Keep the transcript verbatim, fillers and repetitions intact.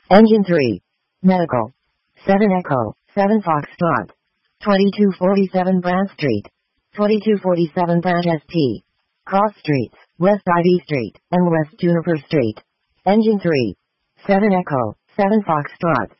Engine three. Medical. seven Echo, seven Foxtrot. twenty-two forty-seven Brant Street. twenty-two forty-seven Brant S T. Cross Streets, West Ivy Street, and West Juniper Street. Engine three. seven Echo, seven Foxtrot.